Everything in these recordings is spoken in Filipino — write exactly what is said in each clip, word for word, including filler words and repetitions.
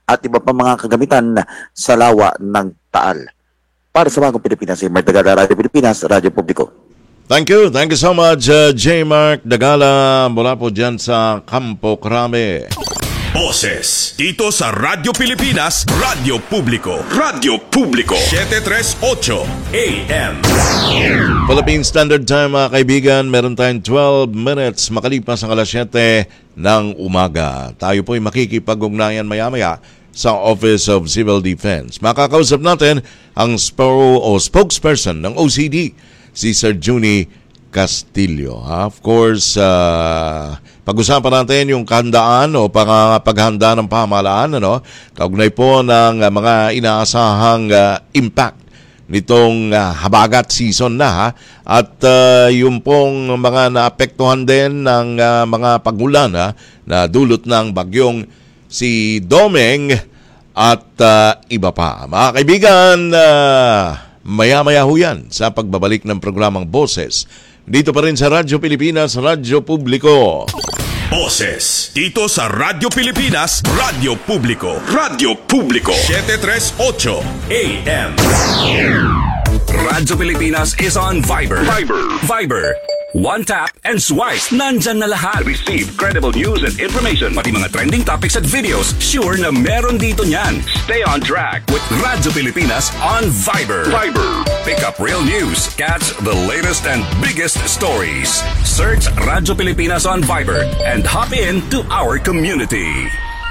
at iba pa mga kagamitan sa lawa ng Taal. Para sa Bagong Pilipinas, si Mark Dagala, Radio Pilipinas, Radyo Publiko. Thank you. Thank you so much, uh, J. Mark Dagala, mula po dyan sa Campo Crame. Boses dito sa Radyo Pilipinas, Radyo Publiko. Radyo Publiko, seven thirty-eight A M. Philippine Standard Time, mga kaibigan. Meron tayong twelve minutes makalipas ang alas siyete ng umaga. Tayo po'y makikipag-ugnayan maya-maya sa Office of Civil Defense. Makakausap natin ang sporo o spokesperson ng O C D, si Sir Juni Castillo. Of course, uh, pag-usapan natin yung kahandaan o paghahanda ng pamahalaan, ano, kaugnay po ng uh, mga inaasahang uh, impact nitong uh, habagat season na, ha? At uh, yung pong mga naapektuhan din ng uh, mga pagulan, ha, na dulot ng bagyong si Domeng at uh, iba pa. Mga kaibigan, uh, maya-maya ho yan sa pagbabalik ng programang Boses. Dito pa rin sa Radyo Pilipinas, Radyo Publiko. Boses dito sa Radyo Pilipinas, Radyo Publiko. Radyo Publiko, seven thirty-eight A M. Radyo Pilipinas is on Viber. Viber. Viber. One tap and swipe. Nandyan na lahat. Receive credible news and information. Pati mga trending topics at videos. Sure na meron dito niyan. Stay on track with Radyo Pilipinas on Viber. Viber. Pick up real news. Catch the latest and biggest stories. Search Radyo Pilipinas on Viber and hop in to our community.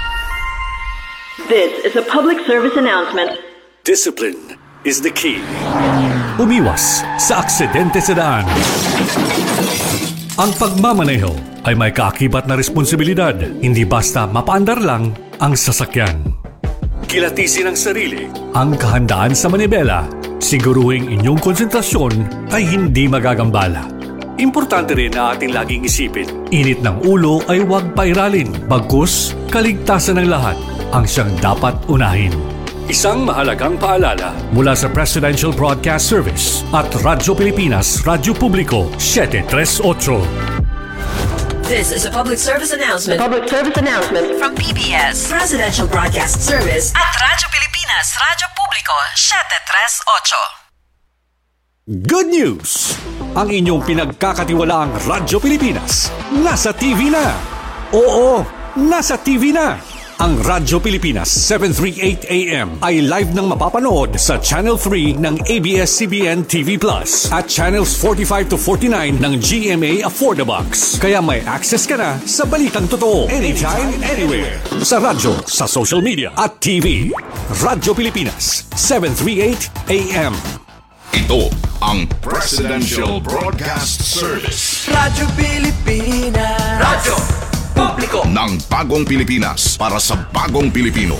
This is a public service announcement. Discipline is the key. Umiwas sa aksidente sa daan. Ang pagmamaneho ay may kaakibat na responsibilidad, hindi basta mapaandar lang ang sasakyan. Kilatisin ang sarili, ang kahandaan sa manibela, siguruhing inyong konsentrasyon ay hindi magagambala. Importante rin na ating laging isipin, init ng ulo ay huwag pairalin, bagkus kaligtasan ng lahat ang siyang dapat unahin. Isang mahalagang paalala mula sa Presidential Broadcast Service at Radyo Pilipinas, Radyo Publiko, seven thirty-eight. This is a public service announcement. Public service announcement From P B S, Presidential Broadcast Service at Radyo Pilipinas, Radyo Publiko, seven thirty-eight. Good news! Ang inyong pinagkakatiwalaang Radyo Pilipinas nasa T V na. Oo, nasa T V na. Ang Radyo Pilipinas seven thirty-eight A M ay live nang mapapanood sa Channel three ng A B S C B N T V Plus at Channels forty-five to forty-nine ng G M A Affordabox. Kaya may access ka na sa balitang totoo anytime, anywhere. Sa radyo, sa social media at T V. Radyo Pilipinas seven thirty-eight A M. Ito ang Presidential Broadcast Service. Radyo Pilipinas. Radyo Publiko ng Bagong Pilipinas para sa Bagong Pilipino.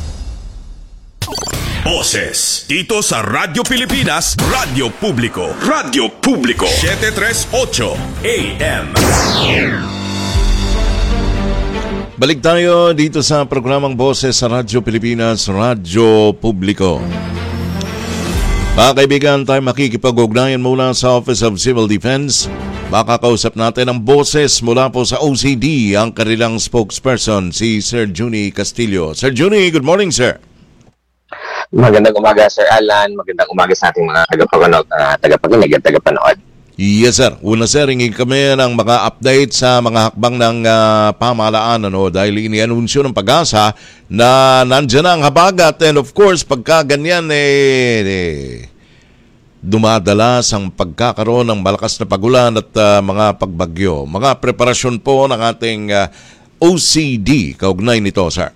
Boses dito sa Radyo Pilipinas, Radyo Publiko. Radyo Publiko, seven thirty-eight A M. Balik tayo dito sa programang Boses sa Radyo Pilipinas, Radyo Publiko. Mga kaibigan, tayo makikipag-ugnayan mula sa Office of Civil Defense. Makakausap natin ang boses mula po sa O C D, ang kanilang spokesperson, si Sir Juni Castillo. Sir Juni, good morning, sir. Magandang umaga, Sir Alan. Magandang umaga sa ating mga tagapanood, uh, tagapakinig at tagapanood. Yes, sir. Una, sir, hingin kami ng mga update sa mga hakbang ng uh, pamahalaan, ano, dahil inianunsyo ng Pag-asa na nandyan ang habagat, and of course, pagka ganyan, eh, eh dumadalas ang pagkakaroon ng malakas na pagulan at uh, mga pagbagyo. Mga preparasyon po ng ating uh, O C D, kaugnay nito, sir.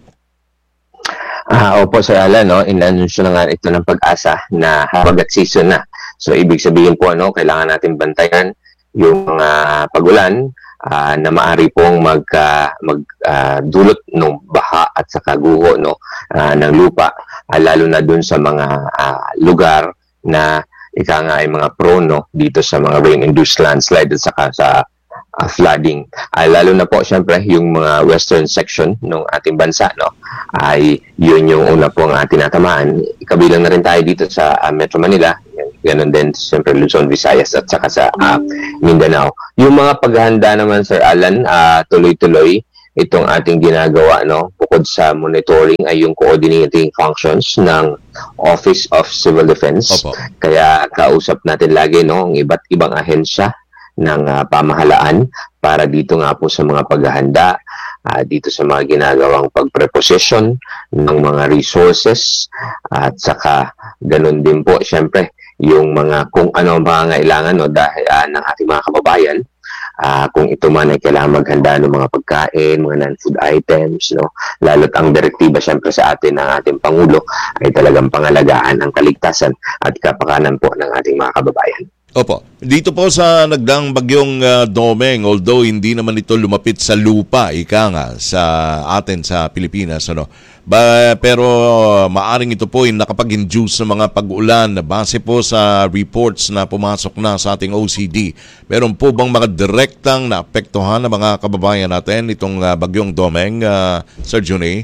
Ah, opo, Sir Alan, no, inanunsyo na nga ito ng Pag-asa na habagat season na. So, ibig sabihin po, no, kailangan natin bantayan yung mga uh, pagulan uh, na maaari pong mag, uh, mag uh, dulot ng baha at saka guho, no, uh, ng lupa, uh, lalo na dun sa mga uh, lugar na ika nga ay mga prone, no, dito sa mga rain-induced landslide at saka sa uh, flooding. Uh, lalo na po, syempre, yung mga western section ng ating bansa, no, ay yun yung una pong uh, tinatamaan. Kabilang na rin tayo dito sa uh, Metro Manila, ganon din, syempre, Luzon, Visayas at saka sa uh, Mindanao. Yung mga paghahanda naman, Sir Alan, uh, tuloy-tuloy itong ating ginagawa, no, bukod sa monitoring ay yung coordinating functions ng Office of Civil Defense. Opo. Kaya kausap natin lagi no ang iba't ibang ahensya ng uh, pamahalaan para dito nga po sa mga paghahanda, uh, dito sa mga ginagawang pagpreposition ng mga resources at saka ganun din po syempre yung mga kung ano ang pangangailangan no dahil uh, ng ating mga kababayan. Uh, kung ito man ay kailangan maghanda ng mga pagkain, mga non-food items, no? Lalo't ang direktiba syempre sa atin ng ating Pangulo ay talagang pangalagaan ang kaligtasan at kapakanan po ng ating mga kababayan. Opo. Dito po sa nagdaang bagyong uh, Domeng, although hindi naman ito lumapit sa lupa, ika nga, sa atin sa Pilipinas, ano? Ba, pero uh, maaring ito po ay nakapag-induce ng mga pag-ulan base po sa reports na pumasok na sa ating O C D. Meron po bang mga direktang naapektuhan ng mga kababayan natin itong uh, bagyong Domeng, uh, Sir Juni?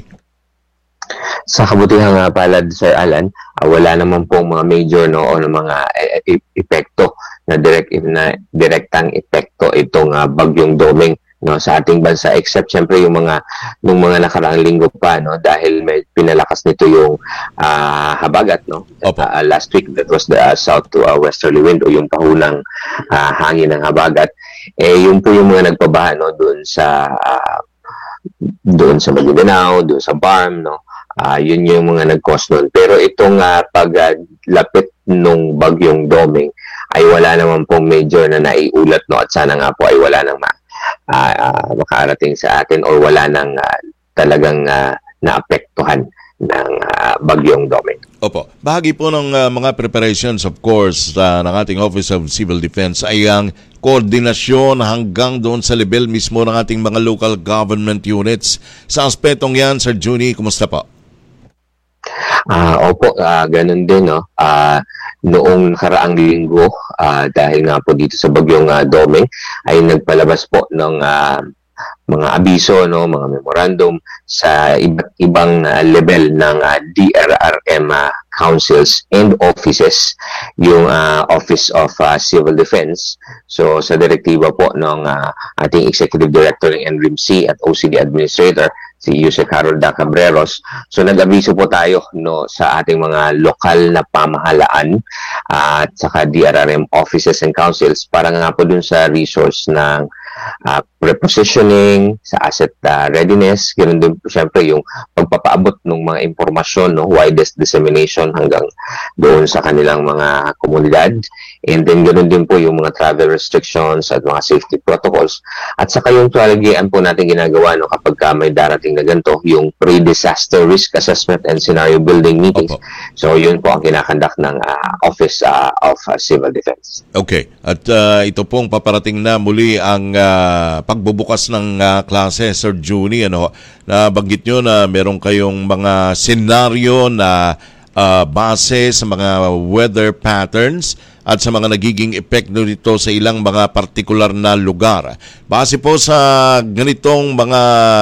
Sa kabutihang uh, palad, Sir Alan, uh, wala naman pong mga major no o ng mga e- e- epekto na direct na direktang epekto itong uh, bagyong Domeng no sa ating bansa except syempre yung mga nung mga nakaraang linggo pa no dahil may pinalakas nito yung uh, habagat no uh, last week that was the uh, south to uh, westerly wind o yung pahunang uh, hangin ng habagat eh yun po yung mga nagpabaha no doon sa uh, doon sa Maguindanao, doon sa Barm no. Uh, yun yung mga nag-cause nun. Pero itong uh, paglapit uh, nung bagyong Domeng ay wala naman pong major na naiulat no at sana nga po ay wala nang ma, uh, uh, makarating sa atin or wala nang uh, talagang uh, naapektuhan ng uh, bagyong Domeng. Opo. Bahagi po ng uh, mga preparations of course uh, ng ating Office of Civil Defense ay ang koordinasyon hanggang doon sa level mismo ng ating mga local government units. Sa aspetong yan, Sir Juni, kumusta po? Uh, opo, uh, ganun din no. Uh, noong nakaraang linggo uh, dahil nga po dito sa bagyong uh, Domeng ay nagpalabas po ng uh, mga abiso no, mga memorandum sa iba't ibang uh, level ng uh, D R R M uh, councils and offices yung uh, Office of uh, Civil Defense. So sa direktiba po ng uh, ating Executive Director ng N R I M C at O C D Administrator si Yusek Harold Da Cabreros. So nag-abiso po tayo no sa ating mga lokal na pamahalaan uh, at saka D R R M offices and councils para nga po dun sa resource ng uh, prepositioning, sa asset uh, readiness, ganoon din po syempre yung pagpapaabot ng mga impormasyon, no, widest dissemination hanggang doon sa kanilang mga komunidad. And then ganoon din po yung mga travel restrictions at mga safety protocols. At saka yung talagian po natin ginagawa no, kapag ka may darating na ganito, yung pre-disaster risk assessment and scenario building meetings. Opo. So yun po ang kinakandak ng uh, Office uh, of uh, Civil Defense. Okay. At uh, ito pong paparating na muli ang uh, pagbubukas ng uh, klase, Sir Juni. Ano, nabanggit nyo na meron kayong mga senaryo na uh, base sa mga weather patterns at sa mga nagiging epekto nito sa ilang mga partikular na lugar. Base po sa ganitong mga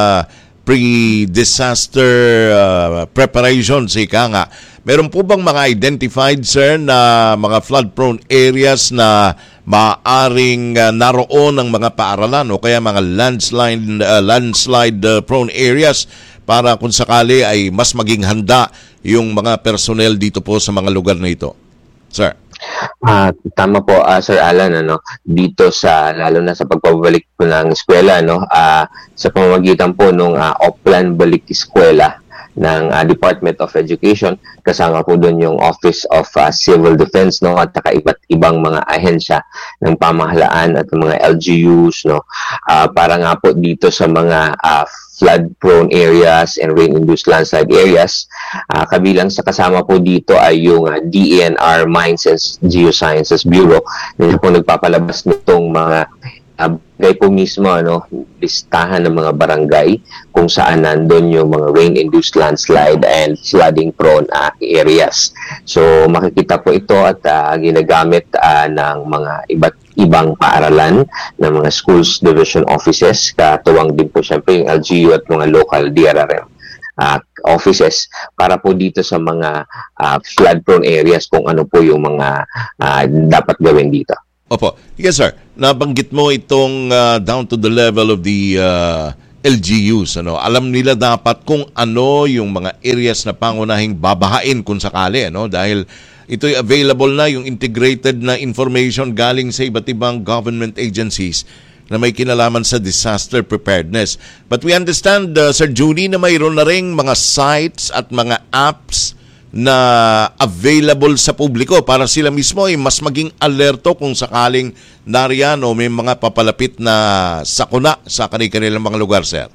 pre-disaster uh, preparations, ika nga, meron po bang mga identified, sir, na mga flood-prone areas na maaaring uh, naroon ng mga paaralan o kaya mga landslide, uh, landslide uh, prone areas para kung sakali ay mas maging handa yung mga personnel dito po sa mga lugar na ito? Sir? Uh, tama po, uh, Sir Alan, ano, dito sa, lalo na sa pagpabalik po ng eskwela, no, uh, sa pamamagitan po ng uh, Oplan Balik Eskwela ng uh, Department of Education, kasama po doon yung Office of uh, Civil Defense, no, at saka iba't ibang mga ahensya ng pamahalaan at mga L G Us, no, uh, para nga po dito sa mga uh, flood-prone areas and rain-induced landslide areas. Uh, kabilang sa kasama po dito ay yung uh, D E N R Mines and Geosciences Bureau. Nito po nagpapalabas nitong mga uh, barangay po mismo, ano, listahan ng mga barangay kung saan nandun yung mga rain-induced landslide and flooding-prone uh, areas. So makikita po ito at uh, ginagamit uh, ng mga iba't ibang paaralan ng mga schools division offices, katuwang din po syempre yung L G U at mga local D R R M uh, offices para po dito sa mga uh, flood-prone areas kung ano po yung mga uh, dapat gawin dito. Opo. Yes, sir. Nabanggit mo itong uh, down to the level of the uh, L G Us. Ano? Alam nila dapat kung ano yung mga areas na pangunahing babahain kung sakali. Ano? Dahil ito'y available na, yung integrated na information galing sa iba't ibang government agencies na may kinalaman sa disaster preparedness. But we understand, uh, Sir Junie, na mayroon na ring mga sites at mga apps na available sa publiko para sila mismo ay mas maging alerto kung sakaling nariyan o may mga papalapit na sakuna sa kanilang mga lugar, sir.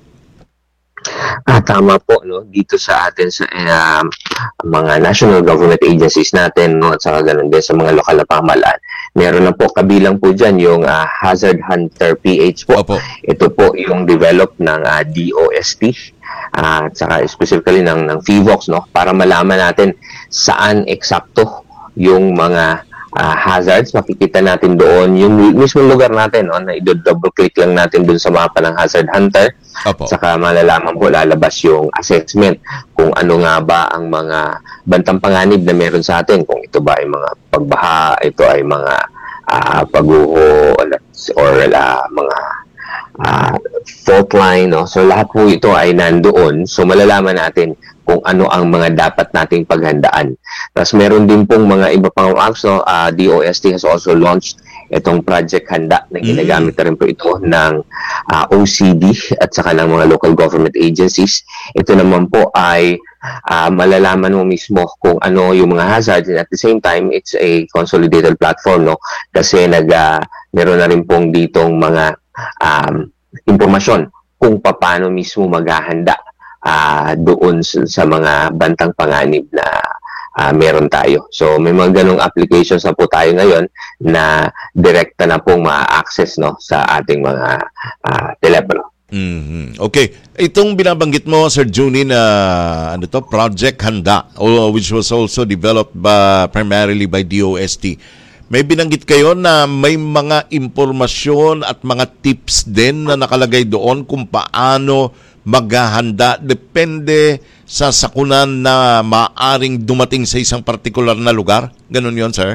Ah, tama po, no, dito sa atin sa uh, mga national government agencies natin, no, at saka ganun din sa mga lokal na pamahalaan. Meron na po, kabilang po dyan yung uh, Hazard Hunter P H po. Opo. Ito po yung develop ng uh, D O S T uh, at saka specifically ng, ng F I V O X, no, para malaman natin saan eksakto yung mga uh, hazards. Makikita natin doon yung mismo lugar natin, no, na i-double click lang natin doon sa mapa ng Hazard Hunter. Opo. Saka malalaman po, lalabas yung assessment kung ano nga ba ang mga bantang panganib na meron sa atin. Kung ito ba ay mga pagbaha, ito ay mga uh, pagguho or uh, mga uh, fault line. No? So lahat po ito ay nandoon. So malalaman natin kung ano ang mga dapat nating paghandaan. Tapos meron din pong mga iba pang apps. No? Uh, D O S T has also launched itong Project Handa na ginagamit na rin po ito ng uh, O C D at saka ng mga local government agencies. Ito naman po ay uh, malalaman mo mismo kung ano yung mga hazards, and at the same time, it's a consolidated platform, no? Kasi nag, uh, meron na rin pong ditong mga um, impormasyon kung paano mismo maghahanda uh, doon sa, sa mga bantang panganib na Uh, meron tayo. So may mga ganong applications na po tayo ngayon na direkta na pong ma-access, no, sa ating mga uh, telepono. Mm-hmm. Okay. Itong binabanggit mo, Sir Junie, na ano to, Project Handa, which was also developed by, primarily by D O S T. May binanggit kayo na may mga impormasyon at mga tips din na nakalagay doon kung paano maghahanda depende sa sakunan na maaring dumating sa isang partikular na lugar? Ganun yon, sir?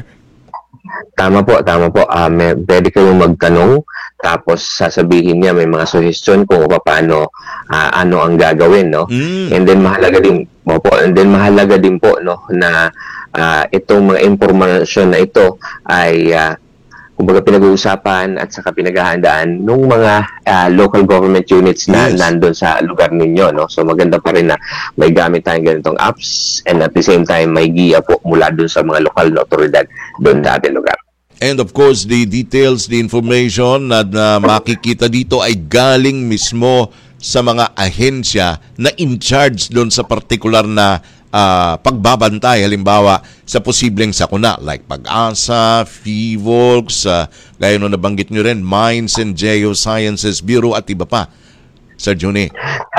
Tama po, tama po. Uh, may, pwede kayong magtanong, tapos sasabihin niya may mga suggestion kung paano, uh, ano ang gagawin, no? Mm. And then mahalaga din po, and then mahalaga din po, no, na uh, itong mga impormasyon na ito ay uh, kumbaga pinag-uusapan at saka pinaghahandaan ng mga uh, local government units na yes. nandun sa lugar ninyo, no? So maganda pa rin na may gamit tayong ganitong apps, and at the same time may giya po mula dun sa mga lokal na otoridad dun sa ating lugar. And of course, the details, the information na, na makikita dito ay galing mismo sa mga ahensya na in charge dun sa particular na Uh, pagbabantay, halimbawa sa posibleng sakuna like Pag-asa, F I V O X, uh, gaya nung nabanggit nyo rin, Mines and Geosciences Bureau at iba pa. Sir Junie.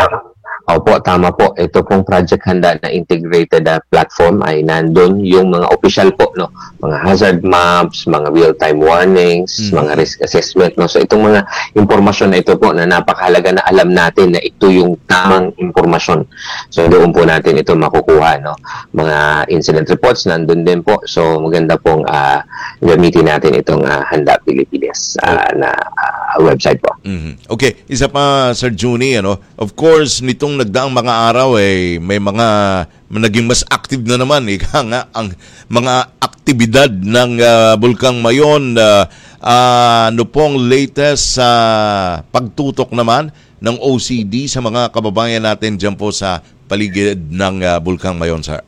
Opo, tama po. Ito pong Project Handa na integrated uh, platform ay nandun yung mga official po, no, mga hazard maps, mga real-time warnings, mm-hmm. mga risk assessment, no. So itong mga impormasyon na ito po na napakahalaga na alam natin na ito yung tamang impormasyon. So doon po natin ito makukuha, no. Mga incident reports nandun din po. So maganda pong uh, gamitin natin itong uh, Handa Pilipinas uh, na uh, website po. Mm-hmm. Okay, isa pa, Sir Junie, ano, of course nitong nagdaang mga araw eh may mga naging mas active na naman eh nga ang mga aktibidad ng uh, Bulkang Mayon. Uh, uh, ano pong latest sa uh, pagtutok naman ng O C D sa mga kababayan natin dyan po sa paligid ng uh, Bulkang Mayon, sir?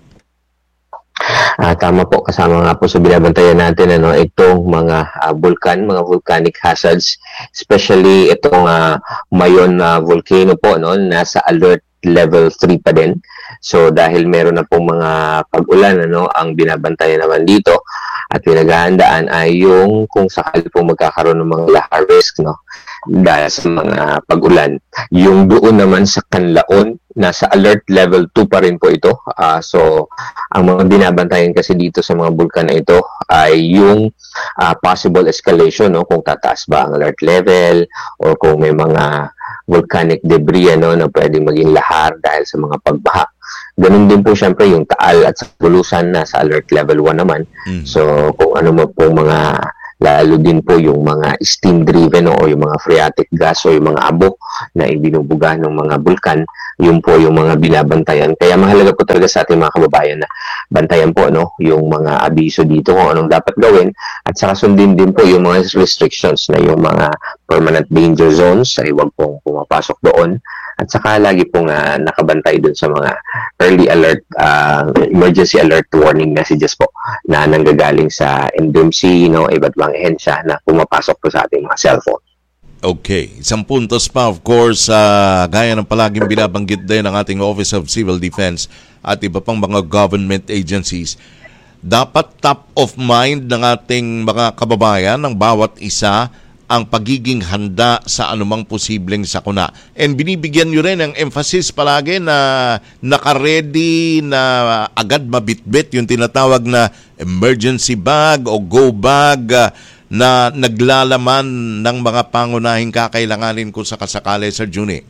Uh, tama po, kasama nga po sa binabantayan natin, ano, itong mga uh, vulkan, mga volcanic hazards, especially itong uh, Mayon uh, volcano po, no, nasa alert level three pa din. So dahil meron na pong mga pag-ulan, ano, ang binabantayan naman dito at pinaghahandaan ay yung kung sakali pong magkakaroon ng mga lahar risk, no, dahil sa mga pag-ulan. Yung doon naman sa Canlaon, nasa alert level two pa rin po ito. Uh, so, ang mga binabantayan kasi dito sa mga bulkan na ito ay yung uh, possible escalation, no? Kung tataas ba ang alert level or kung may mga volcanic debris, ano, na pwedeng maging lahar dahil sa mga pagbaha. Ganun din po siyempre yung Taal at sa Bulusan nasa alert level one naman. Mm. So, kung ano mo po mga lalo din po yung mga steam-driven no, o yung mga phreatic gas o yung mga abo na ibinubuga ng mga bulkan, yun po yung mga binabantayan. Kaya mahalaga po talaga sa ating mga kababayan na bantayan po no, yung mga abiso dito kung anong dapat gawin at saka sundin din po yung mga restrictions na yung mga permanent danger zones ay huwag pong pumapasok doon. At saka lagi pong uh, nakabantay dun sa mga early alert, uh, emergency alert warning messages po na nanggagaling sa N D M C, no, iba't ibang ehensya na pumapasok po sa ating mga cellphone. Okay. Isang puntos pa, of course, uh, gaya ng palaging binabanggit din ng ating Office of Civil Defense at iba pang mga government agencies, dapat top of mind ng ating mga kababayan, ng bawat isa, ang pagiging handa sa anumang posibleng sakuna. And binibigyan nyo rin ng emphasis palagi na naka-ready na agad mabitbit yung tinatawag na emergency bag o go bag uh, na naglalaman ng mga pangunahing kakailanganin ko sa kasakali, Sir Juni.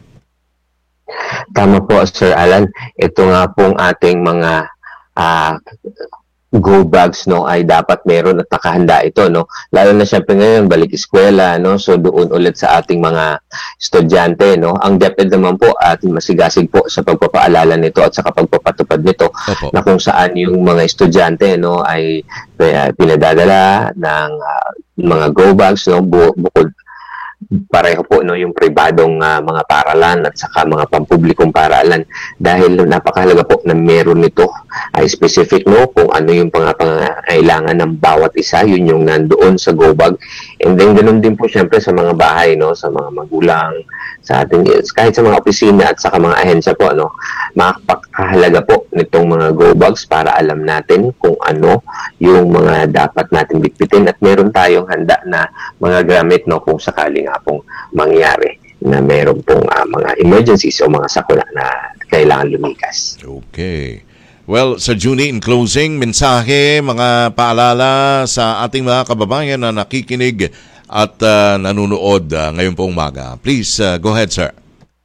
Tama po, Sir Alan. Ito nga pong ating mga uh, go bags no ay dapat meron at nakahanda ito no, lalo na syempre ngayon balik eskwela no, so doon ulit sa ating mga estudyante no. Ang DepEd naman po ating masigasig po sa pagpapaalala nito at sa pagpapatupad nito. Opo. Na kung saan yung mga estudyante no ay uh, pinadadala ng uh, mga go bags no, bu- bukod pareho po no yung pribadong uh, mga paaralan at saka mga pampublikong paaralan, dahil napakahalaga po na meron nito ay specific no kung ano yung pangangailangan ng bawat isa, yun yung nandoon sa go bag. And then ganun din po syempre sa mga bahay no, sa mga magulang, sa ating kahit sa mga opisina at saka mga ahensya po no, makakahalaga po nitong mga go bags para alam natin kung ano yung mga dapat natin bitbitin at meron tayong handa na mga gamit no kung sakaling nga pong mangyari na meron pong uh, mga emergencies o mga sakuna na kailangan lumikas. Okay. Well, Sir Juni, in closing, mensahe, mga paalala sa ating mga kababayan na nakikinig at uh, nanunood uh, ngayon po umaga. Please, uh, go ahead, sir.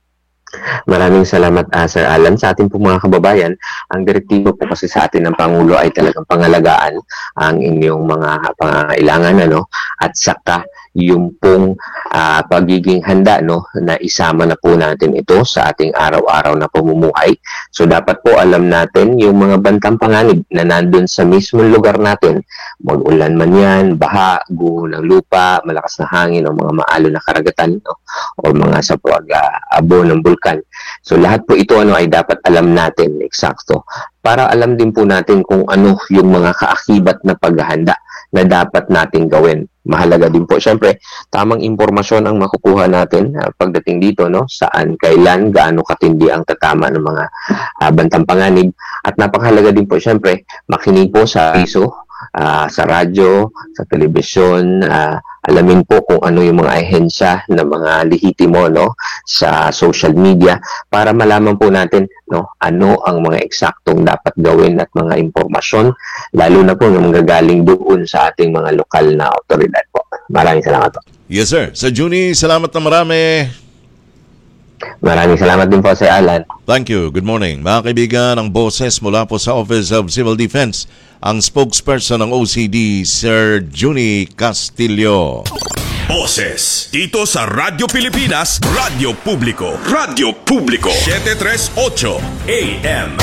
Maraming salamat, uh, Sir Alan. Sa ating pong mga kababayan, ang direktibo po kasi sa atin ng Pangulo ay talagang pangalagaan ang inyong mga pangangailangan ano, at saka yung pong uh, pagiging handa no, na isama na po natin ito sa ating araw-araw na pamumuhay. So dapat po alam natin yung mga bantang panganib na nandun sa mismong lugar natin, mag-ulan man yan, baha, guho ng lupa, malakas na hangin o mga maalo na karagatan no, o mga sa pag-abo ng bulkan. So lahat po ito ano ay dapat alam natin eksakto para alam din po natin kung ano yung mga kaakibat na paghahanda na dapat nating gawin. Mahalaga din po syempre tamang impormasyon ang makukuha natin uh, pagdating dito no, saan, kailan, gaano katindi ang tatama ng mga uh, bantang panganib, at napakahalaga din po syempre makinig po sa iso, uh, sa radyo, sa telebisyon, uh, alamin po kung ano yung mga ahensya na mga lehitimo no sa social media para malaman po natin no ano ang mga eksaktong dapat gawin at mga impormasyon, lalo na po na manggagaling doon sa ating mga lokal na otoridad po. Maraming salamat po. Yes, sir. Sir Juni, salamat na marami. Maraming salamat din po, Sir Alan. Thank you. Good morning. Mga kaibigan, ang boses mula po sa Office of Civil Defense, ang spokesperson ng O C D, Sir Juni Castillo. Boses dito sa Radyo Pilipinas, Radyo Publiko, Radyo Publiko, seven thirty-eight A M.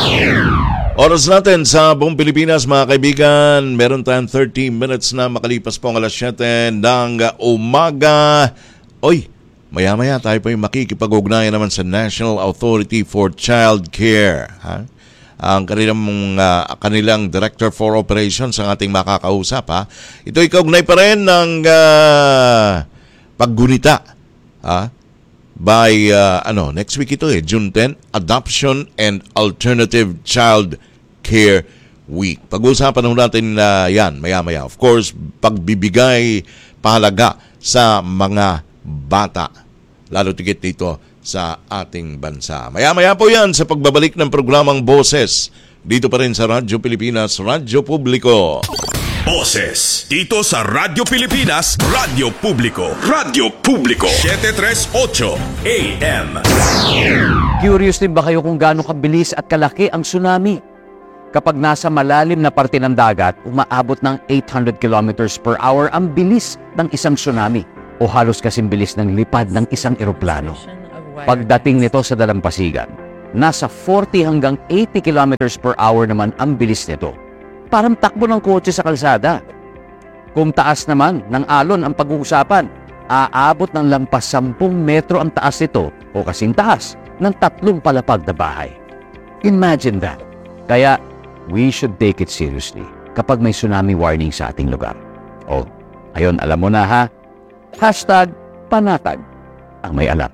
Oras natin sa buong Pilipinas, mga kaibigan, meron tayong thirty minutes na makalipas po ang alas seven ng umaga. Oy, maya-maya tayo po yung makikipag-ugnayan naman sa National Authority for Child Care. Ha? Ang kanilang, uh, kanilang Director for Operations ang ating makakausap. Ha? Ito ay kaugnay pa rin ng uh, paggunita. Ha? By, uh, ano, next week ito eh, June tenth, Adoption and Alternative Child Care Week. Pag-uusapan natin na uh, yan, maya-maya. Of course, pagbibigay pahalaga sa mga bata, lalo tigit dito sa ating bansa. Maya-maya po yan sa pagbabalik ng programang Boses dito pa rin sa Radyo Pilipinas, Radyo Publiko. Boses dito sa Radyo Pilipinas, Radyo Publiko, Radyo Publiko, seven thirty-eight A M. Curious din ba kayo kung gaano kabilis at kalaki ang tsunami? Kapag nasa malalim na parte ng dagat, umaabot ng eight hundred kilometers per hour ang bilis ng isang tsunami o halos kasing bilis ng lipad ng isang eroplano. Pagdating nito sa dalampasigan, nasa forty hanggang eighty kilometers per hour naman ang bilis nito. Parang takbo ng kotse sa kalsada. Kung taas naman ng alon ang pag-uusapan, aabot ng lampas sampung metro ang taas nito o kasing taas ng tatlong palapag na bahay. Imagine that. Kaya, we should take it seriously kapag may tsunami warning sa ating lugar. O, ayun, alam mo na ha? Hashtag panatag ang may alam.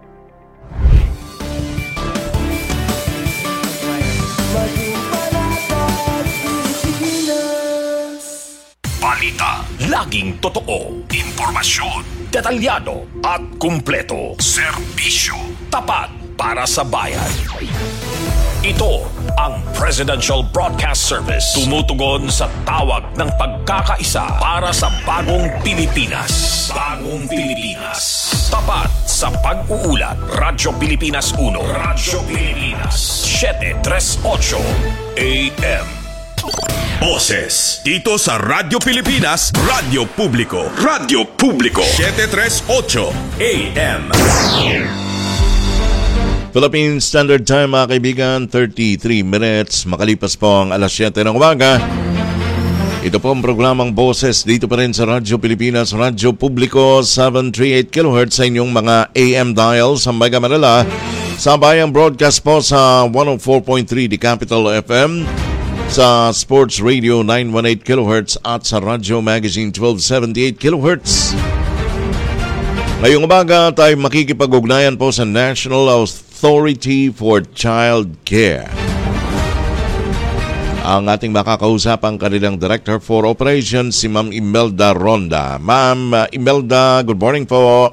Balita, laging totoo, impormasyon, detalyado at kumpleto. Serbisyo, tapat para sa bayan. Ito ang Presidential Broadcast Service. Tumutugon sa tawag ng pagkakaisa para sa bagong Pilipinas. Bagong Pilipinas. Tapat sa pag-uulat. Radyo Pilipinas uno. Radyo Pilipinas. seven three eight A M. Boses dito sa Radyo Pilipinas, Radyo Publiko. Radyo Publiko. seven three eight A M. Philippine Standard Time, mga kaibigan, thirty-three minutes. Makalipas po ang alas siyete ng umaga. Ito po ang programang Boses dito pa rin sa Radyo Pilipinas, Radyo Publiko, seven thirty-eight kilohertz sa inyong mga A M dial sa Mega Manila. Sa bayang broadcast po sa one oh four point three The Capital F M, sa Sports Radio nine eighteen kilohertz at sa Radyo Magazine twelve seventy-eight kilohertz. Ngayong umaga tayo makikipag-ugnayan po sa National Authority for Child Care. Ang ating makakausap ang kanilang Director for Operations, si Ma'am Imelda Ronda. Ma'am Imelda, good morning po.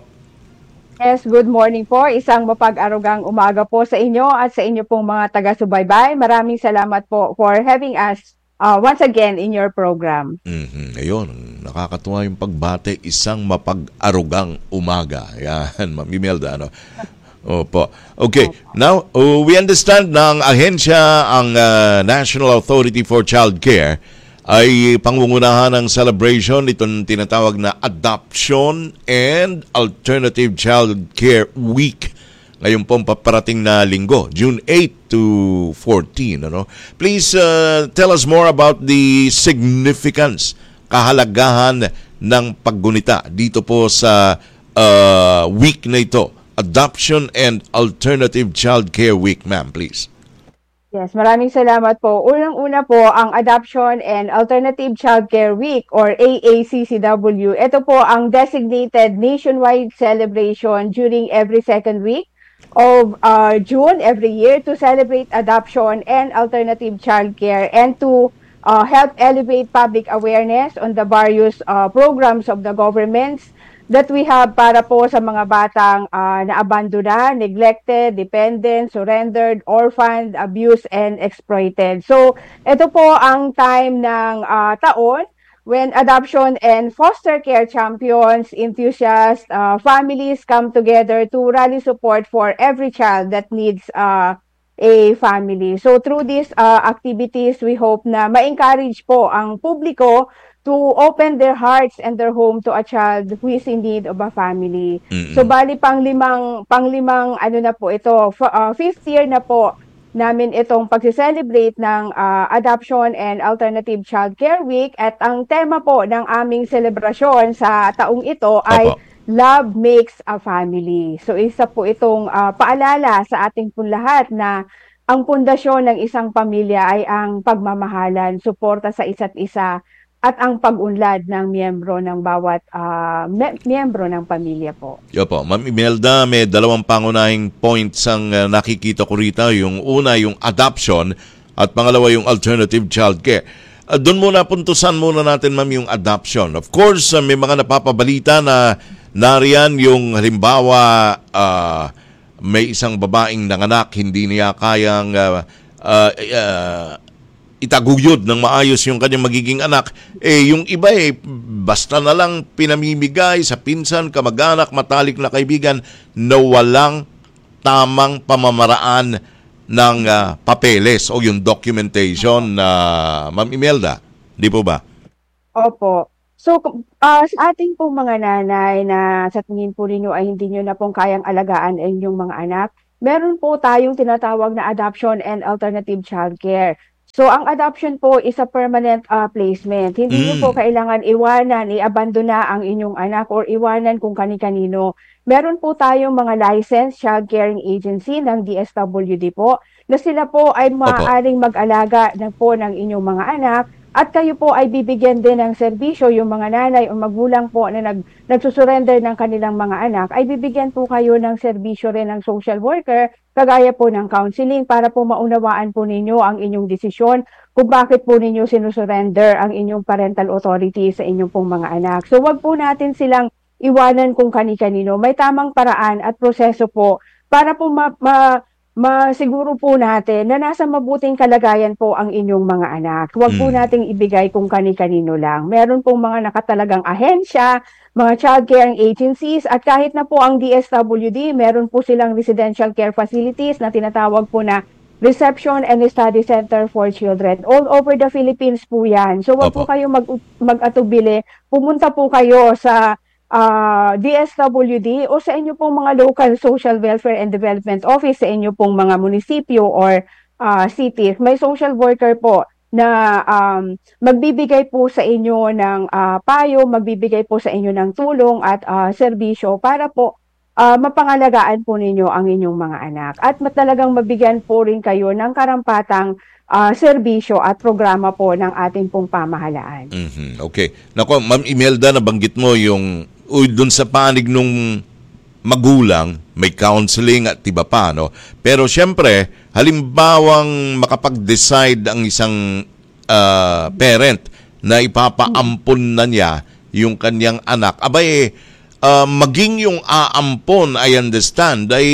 Yes, good morning po. Isang mapag-arugang umaga po sa inyo at sa inyo pong mga taga-subaybay. Maraming salamat po for having us uh, once again in your program. Mm-hmm. Ayun, nakakatuwa yung pagbate, isang mapag-arugang umaga. Yan, Ma'am Imelda, ano? Opo. Okay, now, uh, we understand na ang ahensya, ang uh, National Authority for Child Care, ay pangungunahan ng celebration itong tinatawag na Adoption and Alternative Child Care Week. Ngayon pong paparating na linggo, June eighth to fourteen. Ano? Please uh, tell us more about the significance, kahalagahan ng paggunita dito po sa uh, week na ito. Adoption and Alternative Child Care Week, ma'am, please. Yes, maraming salamat po. Unang-una po, ang Adoption and Alternative Child Care Week or A A C C W. Ito po ang designated nationwide celebration during every second week of uh, June every year to celebrate adoption and alternative child care and to uh, help elevate public awareness on the various uh, programs of the governments that we have para po sa mga batang uh, naabandona, neglected, dependent, surrendered, orphaned, abused, and exploited. So, ito po ang time ng uh, taon when adoption and foster care champions, enthusiasts, uh, families come together to rally support for every child that needs uh, a family. So, through these uh, activities, we hope na ma-encourage po ang publiko to open their hearts and their home to a child who is in need of a family. Mm-hmm. So bali pang limang pang limang ano na po ito, f- uh, fifth year na po namin itong pagse-celebrate ng uh, Adoption and Alternative Child Care Week at ang tema po ng aming selebrasyon sa taong ito ay Opo. Love Makes a Family. So isa po itong uh, paalala sa ating po lahat na ang pundasyon ng isang pamilya ay ang pagmamahalan, suporta sa isa't isa at ang pag-unlad ng miyembro ng bawat uh, me- miyembro ng pamilya po. Yo po, Ma'am Imelda, may dalawang pangunahing points ang uh, nakikita ko rito. Yung una, yung adoption at pangalawa, yung alternative child care. Uh, doon muna, puntusan muna natin, Ma'am, yung adoption. Of course, uh, may mga napapabalita na nariyan yung halimbawa uh, may isang babaeng nanganak, hindi niya kayang uh, uh, uh, itaguyod ng maayos yung kanyang magiging anak, eh yung iba eh basta na lang pinamimigay sa pinsan, kamag-anak, matalik na kaibigan na walang tamang pamamaraan ng ah, papeles o yung documentation na Ma'am Imelda. Di po ba? Opo. So, uh, sa ating pong mga nanay na sa tingin po ninyo ay hindi nyo na pong kayang alagaan ang inyong mga anak, meron po tayong tinatawag na adoption and alternative childcare. So, ang adoption po is a permanent uh, placement. Hindi nyo Mm. po kailangan iwanan, i-abandona ang inyong anak or iwanan kung kani-kanino. Meron po tayong mga licensed child caring agency ng D S W D po na sila po ay maaaring mag-alaga na po ng inyong mga anak at kayo po ay bibigyan din ng serbisyo, yung mga nanay o magulang po na nag, nagsusurrender ng kanilang mga anak, ay bibigyan po kayo ng serbisyo rin ng social worker, kagaya po ng counseling, para po maunawaan po ninyo ang inyong desisyon kung bakit po ninyo sinusurrender ang inyong parental authority sa inyong pong mga anak. So wag po natin silang iwanan kung kani-kanino. May tamang paraan at proseso po para po ma... ma masiguro po natin na nasa mabuting kalagayan po ang inyong mga anak. Huwag po Mm. nating ibigay kung kani-kanino lang. Meron pong mga nakatalagang ahensya, mga child caring agencies, at kahit na po ang D S W D, meron po silang residential care facilities na tinatawag po na Reception and Study Center for Children. All over the Philippines po yan. So wag po Opo. kayo mag, mag-atubili. Pumunta po kayo sa uh, D S W D o sa inyo pong mga local social welfare and development office sa inyo pong mga munisipyo or uh, cities. May social worker po na um, magbibigay po sa inyo ng uh, payo, magbibigay po sa inyo ng tulong at uh, serbisyo para po uh, mapangalagaan po ninyo ang inyong mga anak. At matalagang mabigyan po rin kayo ng karampatang uh, serbisyo at programa po ng ating pong pamahalaan. Mhm. Okay. Nako, Ma'am Imelda, nabanggit mo yung uy, dun sa panig nung magulang, may counseling at iba pa, no? Pero syempre, halimbawang makapag-decide ang isang ah, parent na ipapaampon na niya yung kanyang anak, abay, ah, maging yung aampon, I understand, ay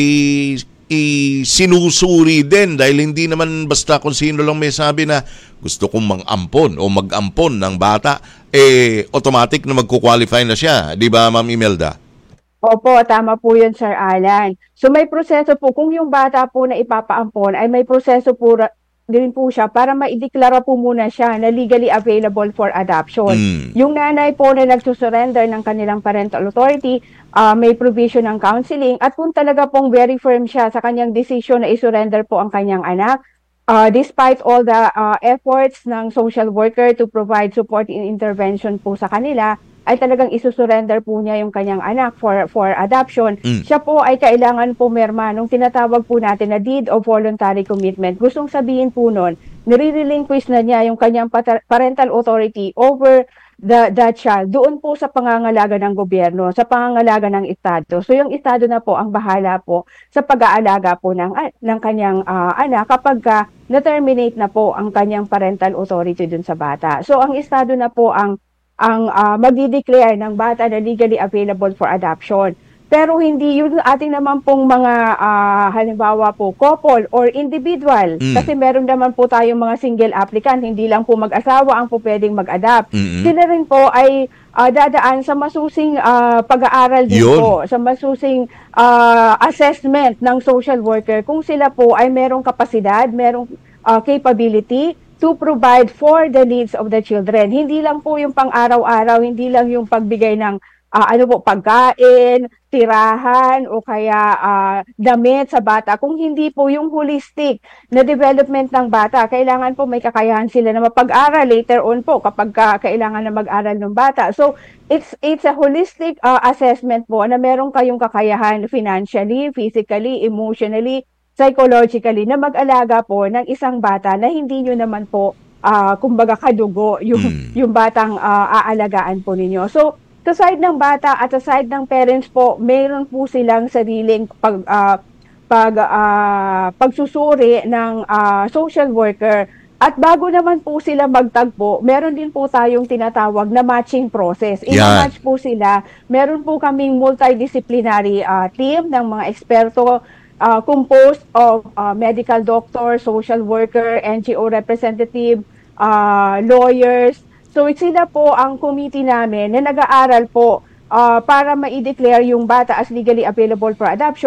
sinusuri din dahil hindi naman basta kung sino lang may sabi na gusto kong mang-ampon o mag-ampon ng bata, eh automatic na magkukwalify na siya. Di ba, Ma'am Imelda? Opo, tama po yun, Sir Alan. So may proseso po, kung yung bata po na ipapaampon, ay may proseso po ra- din po siya para maideklara po muna siya na legally available for adoption. Mm. Yung nanay po na nagsusurrender ng kanilang parental authority, uh, may provision ng counseling, at kung talaga pong very firm siya sa kanyang decision na isurrender po ang kanyang anak, uh, despite all the uh, efforts ng social worker to provide support and intervention po sa kanila, ay talagang isusurrender po niya yung kanyang anak for for adoption. Mm. Siya po ay kailangan pumirma nung tinatawag po natin na deed of voluntary commitment. Gustong sabihin po nun, nire-relinquish na niya yung kanyang pata- parental authority over the, the child doon po sa pangangalaga ng gobyerno, sa pangangalaga ng estado. So yung estado na po ang bahala po sa pag-aalaga po ng, ng kanyang uh, anak kapag ka na-terminate na po ang kanyang parental authority dun sa bata. So ang estado na po ang ang uh, magdi-declare ng bata na legally available for adoption. Pero hindi yun ating naman pong mga uh, halimbawa po couple or individual. Mm. Kasi meron naman po tayong mga single applicant, hindi lang po mag-asawa ang po pwedeng mag-adopt. Mm-hmm. Sila rin po ay uh, dadaan sa masusing uh, pag-aaral din Yun. po, sa masusing uh, assessment ng social worker kung sila po ay merong kapasidad, merong uh, capability to provide for the needs of the children. Hindi lang po yung pang-araw-araw, hindi lang yung pagbigay ng uh, ano po, pagkain, tirahan, o kaya uh, damit sa bata. Kung hindi po yung holistic na development ng bata, kailangan po may kakayahan sila na mapag-aral later on po kapag ka, kailangan na mag-aral ng bata. So, it's it's a holistic uh, assessment po na meron kayong kakayahan financially, physically, emotionally, psychologically na mag-alaga po ng isang bata na hindi nyo naman po uh, kumbaga kadugo yung, Mm. yung batang uh, aalagaan po ninyo. So, sa side ng bata at sa side ng parents po, mayroon po silang sariling pag, uh, pag, uh, pagsusuri ng uh, social worker. At bago naman po sila magtagpo, meron din po tayong tinatawag na matching process. I-match po sila. Meron po kaming multidisciplinary uh, team ng mga eksperto Uh, composed of uh, medical doctor, social worker, N G O representative, uh, lawyers. So sila po ang committee namin na nag-aaral po uh, para ma-declare yung bata as legally available for adoption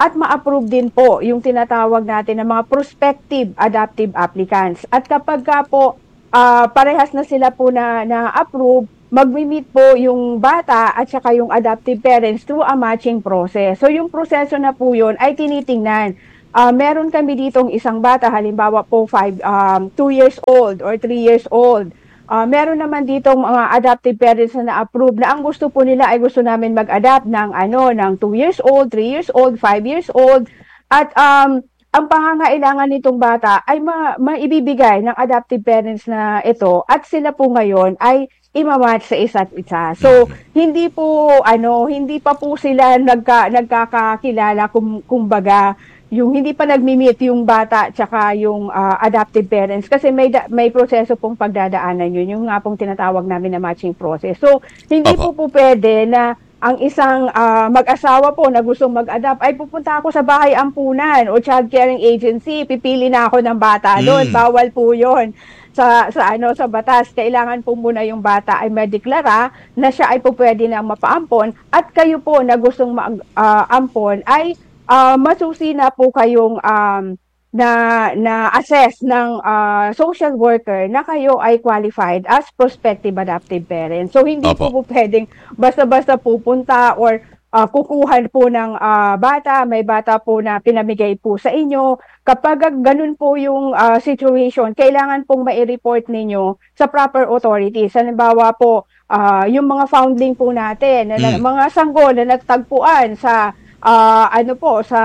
at ma-approve din po yung tinatawag natin na mga prospective adoptive applicants. At kapag ka po uh, parehas na sila po na na-approve, mag-meet po yung bata at saka yung adoptive parents through a matching process. So yung proseso na po yun ay tinitingnan. Uh, meron kami ditong isang bata, halimbawa po five, um, two years old or three years old. Uh, meron naman ditong mga adoptive parents na na-approve na ang gusto po nila ay gusto namin mag-adapt ng, ano, ng two years old, three years old, five years old. At um, ang pangangailangan nitong bata ay ma- maibibigay ng adoptive parents na ito at sila po ngayon ay imamatch sa isa't isa. So, hindi po, ano, hindi pa po sila nagka, nagkakakilala kum, kumbaga, yung hindi pa nagmi-meet yung bata tsaka yung uh, adoptive parents kasi may da- may proseso pong pagdadaanan yun, yung nga pong tinatawag namin na matching process. So, hindi Opo. po po pwede na ang isang uh, mag-asawa po na gustong mag-adopt ay pupunta ako sa bahay ampunan o child caring agency, pipili na ako ng bata doon. Mm. Bawal po yun. Sa, sa ano sa batas, kailangan po muna yung bata ay madeklara na siya ay po pwede na mapaampon at kayo po na gustong mag-ampon uh, ay Uh, masusi na po kayong um, na na assess ng uh, social worker na kayo ay qualified as prospective adoptive parents. So hindi Opo. po po pwedeng basta-basta pupunta or uh, kukuhan po ng uh, bata, may bata po na pinamigay po sa inyo. Kapag ganun po yung uh, situation, kailangan pong mai-report ninyo sa proper authorities. Halimbawa po, uh, yung mga foundling po natin, mm. na, mga sanggol na nagtagpuan sa Uh, ano po, sa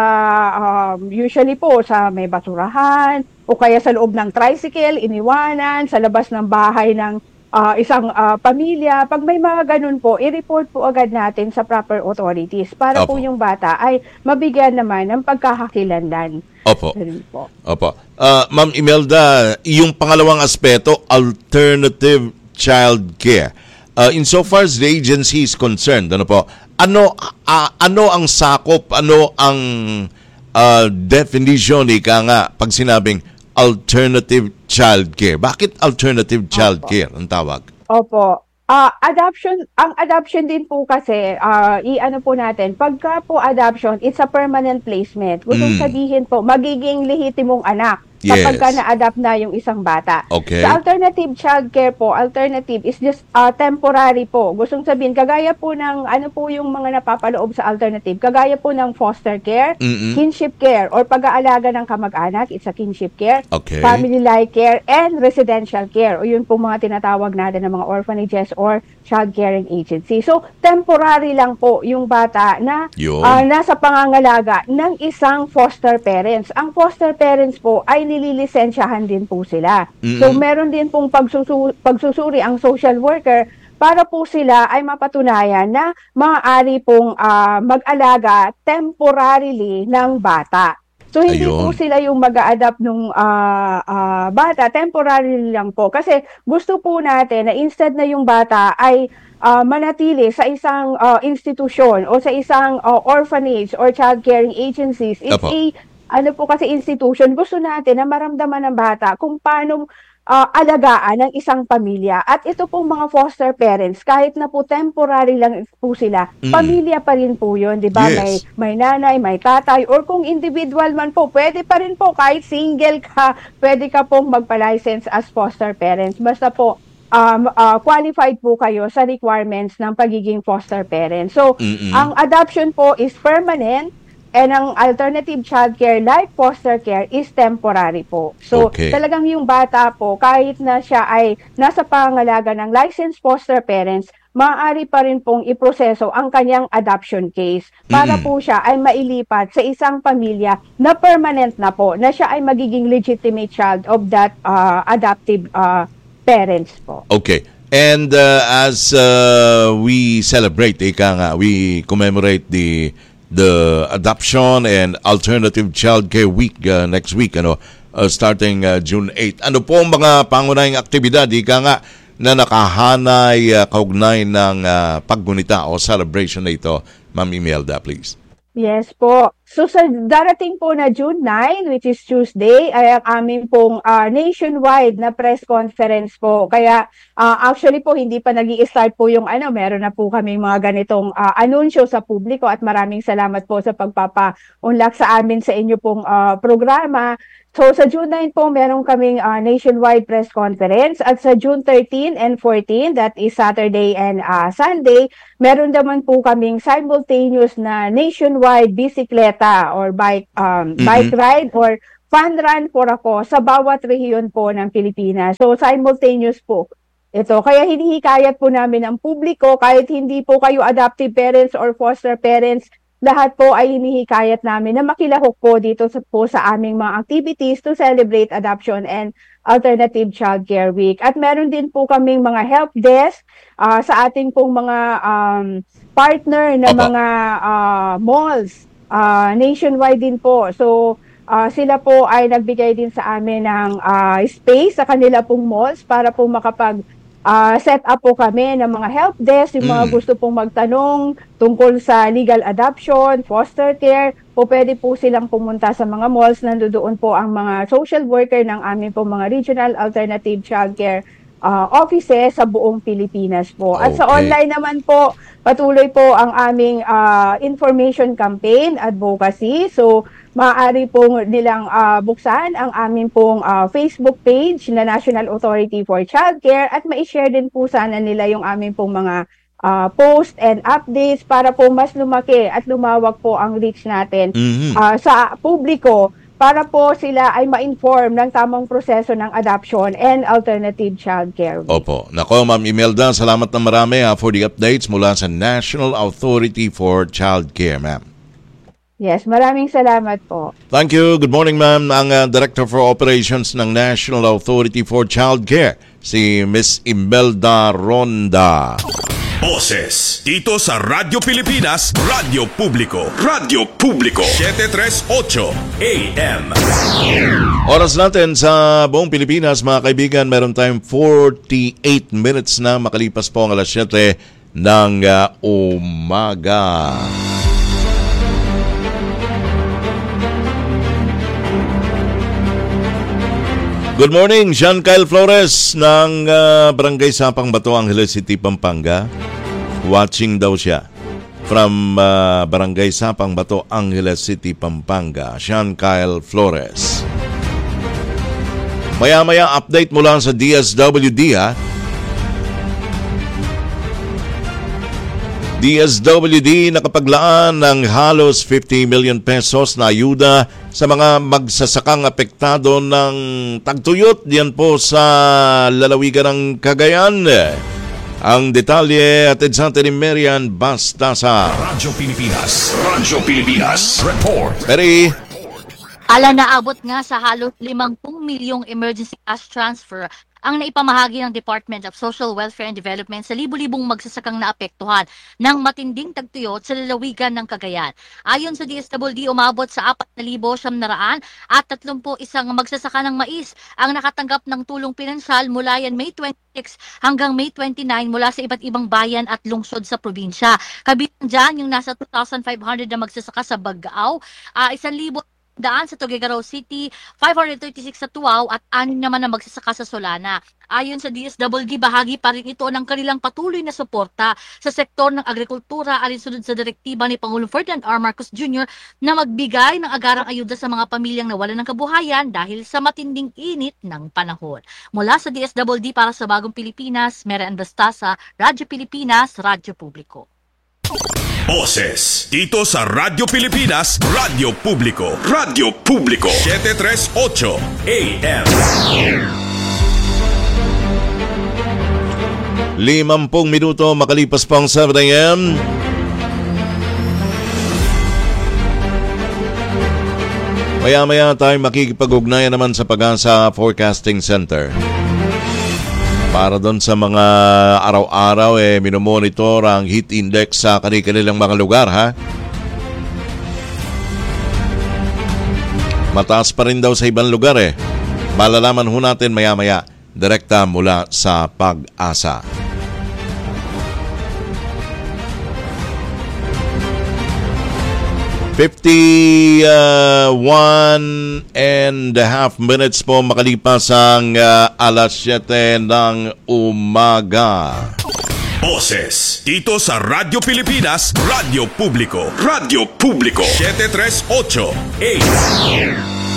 um, usually po sa may basurahan o kaya sa loob ng tricycle, iniwanan, sa labas ng bahay ng uh, isang uh, pamilya. Pag may mga ganun po, i-report po agad natin sa proper authorities para Opo. po yung bata ay mabigyan naman ng pagkakakilanlan. Opo. Po. Opo. Uh, Ma'am Imelda, yung pangalawang aspeto, alternative child care. Uh, insofar as the agency is concerned, ano po, ano uh, ano ang sakop, ano ang uh, definition ika nga pag sinabing alternative child care? Bakit alternative child Opo. care ang tawag? Opo. Uh, adoption, ang adoption din po kasi, uh, i-ano po natin, pagka po adoption, it's a permanent placement. Gustong mm. sabihin po, magiging lehitimong anak kapag yes. ka na-adapt na yung isang bata. Okay. Sa alternative child care po, alternative is just uh, temporary po. Gustong sabihin, kagaya po ng, ano po yung mga napapaloob sa alternative, kagaya po ng foster care, Mm-mm. kinship care, or pag-aalaga ng kamag-anak, it's a kinship care, okay. family-like care, and residential care, o yun po mga tinatawag natin ng mga orphanages or child caring agency. So, temporary lang po yung bata na uh, nasa pangangalaga ng isang foster parents. Ang foster parents po ay nililisensyahan din po sila. Mm-hmm. So, meron din pong pagsusu- pagsusuri ang social worker para po sila ay mapatunayan na maaari pong uh, mag-alaga temporarily ng bata. So, hindi Ayun. po sila yung mag-a-adapt ng uh, uh, bata, temporarily lang po. Kasi gusto po natin na instead na yung bata ay uh, manatili sa isang uh, institusyon o sa isang uh, orphanage or child caring agencies, it's Apo. a ano po kasi institution, gusto natin na maramdaman ng bata kung paano uh, alagaan ng isang pamilya. At ito pong mga foster parents, kahit na po temporary lang po sila, mm. pamilya pa rin po yun, di ba? Yes. May, may nanay, may tatay, or kung individual man po, pwede pa rin po, kahit single ka, pwede ka pong magpa-license as foster parents. Basta po, Um, uh, qualified po kayo sa requirements ng pagiging foster parent. So, Mm-mm. ang adoption po is permanent, and ang alternative child care like foster care is temporary po. So, okay. talagang yung bata po, kahit na siya ay nasa pangangalaga ng licensed foster parents, maaari pa rin pong iproseso ang kanyang adoption case para mm-hmm. po siya ay mailipat sa isang pamilya na permanent na po, na siya ay magiging legitimate child of that uh, adoptive uh, parents po. Okay. And uh, as uh, we celebrate, ika nga, we commemorate the the Adoption and Alternative Child Care Week uh, next week, ano, uh, starting uh, June eighth. Ano po ang mga pangunahing aktibidad, ika nga, na nakahanay uh, kaugnay ng uh, paggunita o celebration na ito, Ma'am Imelda, please? Yes po. So sa darating po na June ninth, which is Tuesday, ay ang aming pong uh, nationwide na press conference po. Kaya uh, actually po hindi pa nag-i-start po yung ano, meron na po kami mga ganitong uh, anunsyo sa publiko at maraming salamat po sa pagpapa-unlock sa amin sa inyo pong uh, programa. So sa June ninth po, meron kaming uh, nationwide press conference at sa June thirteenth and fourteenth, that is Saturday and uh, Sunday, meron naman po kaming simultaneous na nationwide bisikleta or bike um, mm-hmm. bike ride or fun run for ako sa bawat rehiyon po ng Pilipinas. So simultaneous po ito. Kaya hinihikayat po namin ang publiko, kahit hindi po kayo adoptive parents or foster parents, lahat po ay hinihikayat namin na makilahok po dito sa, po sa aming mga activities to celebrate Adoption and Alternative Child Care Week. At meron din po kaming mga help desk uh, sa ating pong mga um, partner na mga uh, malls, uh, nationwide din po. So uh, sila po ay nagbigay din sa amin ng uh, space sa kanila pong malls para po makapag Uh, set up po kami ng mga help desk, yung mga mm. gusto pong magtanong tungkol sa legal adoption, foster care, po pwede po silang pumunta sa mga malls. Nandoon po ang mga social worker ng aming po mga regional alternative child care uh, offices sa buong Pilipinas po. Okay. At sa online naman po, patuloy po ang aming uh, information campaign, advocacy. So, maaari pong nilang uh, buksan ang aming pong uh, Facebook page na National Authority for Child Care at ma-share din po sana nila yung aming pong mga uh, post and updates para po mas lumaki at lumawak po ang reach natin mm-hmm. uh, sa publiko para po sila ay ma-inform ng tamang proseso ng adoption and alternative child care. Opo. Nako, Ma'am Imelda, salamat na marami ha, for the updates mula sa National Authority for Child Care, ma'am. Yes, maraming salamat po. Thank you. Good morning, ma'am. Ang uh, Director for Operations ng National Authority for Child Care, si Miss Imelda Ronda. Boses dito sa Radyo Pilipinas, Radyo Publiko, Radyo Publiko, seven thirty-eight A M. Oras natin sa buong Pilipinas, mga kaibigan, meron tayong forty-eight minutes na makalipas po ang alas siyete ng uh, umaga. Good morning, Jean Kyle Flores ng uh, Barangay Sapang Bato, Angeles City, Pampanga. Watching daw siya from uh, Barangay Sapang Bato, Angeles City, Pampanga. Jean Kyle Flores. Maya-maya update mula sa D S W D ha. D S W D nakapaglaan ng halos fifty million pesos na ayuda sa mga magsasakang apektado ng tagtuyot diyan po sa lalawigan ng Cagayan. Ang detalye at sa ni Marian Bastasa. Radyo Pilipinas, Radyo Pilipinas, report. Mary. Ala, naabot nga sa halos limangpung milyong emergency cash transfer ang naipamahagi ng Department of Social Welfare and Development sa libu-libong magsasakang naapektuhan ng matinding tagtuyot sa lalawigan ng Cagayan. Ayon sa D S W D, umabot sa apat na libo siyam na raan at tatlumpu isang magsasaka ng mais ang nakatanggap ng tulong pinansyal mula yan May twenty-six hanggang May twenty-nine mula sa iba't ibang bayan at lungsod sa probinsya. Kabilang dyan yung nasa two thousand five hundred na magsasaka sa Bagao, uh, one thousand daan sa Tuguegarao City, five hundred thirty-six sa Tuaw at anim naman na magsasaka sa Solana. Ayon sa D S W D, bahagi pa rin ito ng kanilang patuloy na suporta sa sektor ng agrikultura alinsunod sa direktiba ni Pangulong Ferdinand R. Marcos Junior na magbigay ng agarang ayuda sa mga pamilyang nawalan ng kabuhayan dahil sa matinding init ng panahon. Mula sa D S W D para sa Bagong Pilipinas, Marian Bastasa, Radyo Pilipinas, Radyo Publiko. Boses dito sa Radyo Pilipinas, Radyo Publiko, Radyo Publiko, seven thirty-eight A M. Limampung minuto makalipas pang seven A M. Maya-maya tayo makikipag-ugnayan naman sa Pag-asa Forecasting Center. Para doon sa mga araw-araw, eh, minomonitor ang heat index sa kanilang mga lugar, ha? Mataas pa rin daw sa ibang lugar, eh. Malalaman ho natin maya-maya, direkta mula sa Pag-asa. fifty-one and a half minutes po makalipas ang uh, alas siyete ng umaga. Boses dito sa Radyo Pilipinas, Radyo Publiko. Radyo Publiko seven three eight eight.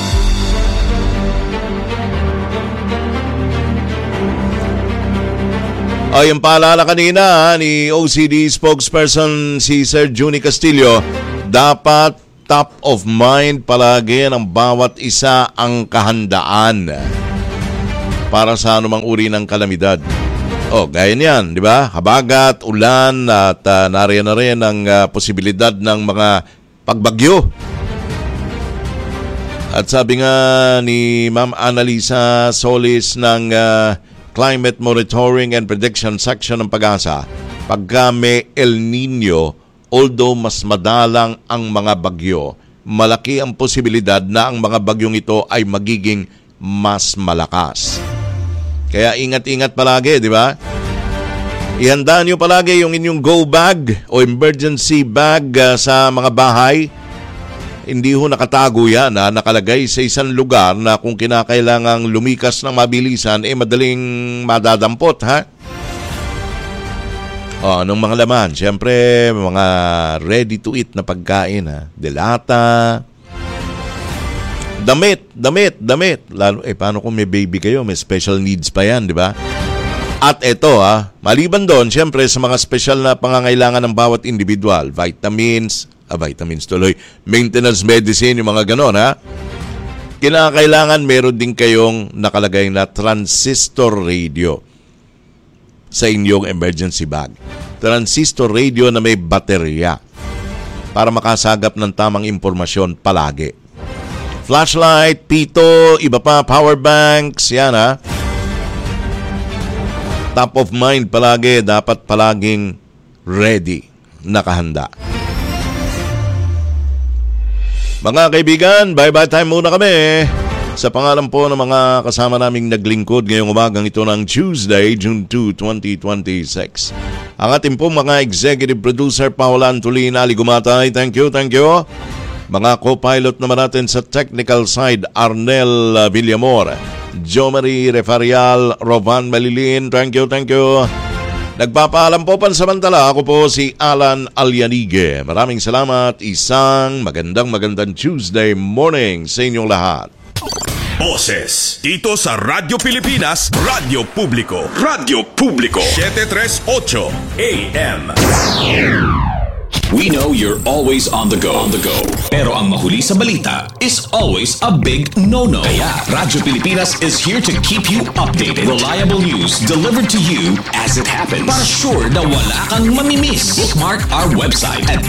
Ay, yung paalala kanina ni O C D spokesperson si Sir Juni Castillo, dapat top of mind palagi ng bawat isa ang kahandaan para sa anumang uri ng kalamidad. Oh, gaya niyan, di ba? Habagat, ulan at uh, nariyan na rin ang uh, posibilidad ng mga pagbagyo. At sabi nga ni Ma'am Annalisa Solis ng uh, Climate Monitoring and Prediction Section ng Pag-asa, pagka may El Nino, although mas madalang ang mga bagyo, malaki ang posibilidad na ang mga bagyong ito ay magiging mas malakas. Kaya ingat-ingat palagi, di ba? Ihanda nyo palagi yung inyong go bag o emergency bag uh, sa mga bahay. Hindi ho nakatago yan, ha? Nakalagay sa isang lugar na kung kinakailangang lumikas ng mabilisan, eh madaling madadampot, ha? O, anong mga laman? Siyempre, mga ready to eat na pagkain, ha? Delata, damit, damit, damit. Lalo, eh, paano kung may baby kayo? May special needs pa yan, di ba? At ito, ha, maliban doon, siyempre, sa mga special na pangangailangan ng bawat individual, vitamins, ah, vitamins tuloy, maintenance medicine, yung mga ganon, ha? Kinakailangan meron din kayong nakalagay na transistor radio sa inyong emergency bag. Transistor radio na may baterya para makasagap ng tamang impormasyon palagi. Flashlight, pito, iba pa, power banks, yan ha. Top of mind palagi, dapat palaging ready, nakahanda. Mga kaibigan, bye-bye time muna kami. Sa pangalan po ng mga kasama naming naglingkod ngayong umagang ito ng Tuesday, June second, twenty twenty-six. Ang ating po mga executive producer, Paula Antolina Ligumatay, thank you, thank you. Mga co-pilot naman natin sa technical side, Arnel Villamor, Jomari Refarial, Rovan Malilin, thank you, thank you. Nagpapaalam po pansamantala, ako po si Alan Alianige. Maraming salamat, isang magandang magandang Tuesday morning sa inyong lahat. Boses dito sa Radyo Pilipinas, Radyo Publiko. Radyo Publiko seven three eight A M. We know you're always on the go. On the go. Pero ang mahuli sa balita is always a big no-no. Kaya Radyo Pilipinas is here to keep you updated. Reliable news delivered to you as it happens. Para sure na wala kang mamimiss. Bookmark our website at